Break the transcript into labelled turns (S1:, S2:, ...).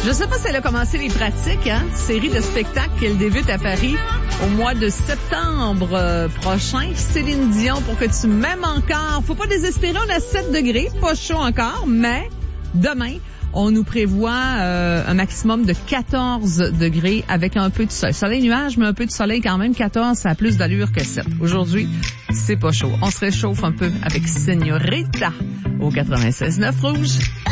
S1: Je sais pas si elle a commencé les pratiques, série de spectacles qu'elle débute à Paris au mois de septembre prochain. Céline Dion, pour que tu m'aimes encore. Faut pas désespérer, on a 7 degrés, pas chaud encore, mais demain, on nous prévoit un maximum de 14 degrés avec un peu de soleil. Soleil nuage, mais un peu de soleil quand même. 14, ça a plus d'allure que 7. Aujourd'hui, c'est pas chaud. On se réchauffe un peu avec Señorita au 96.9 Rouge.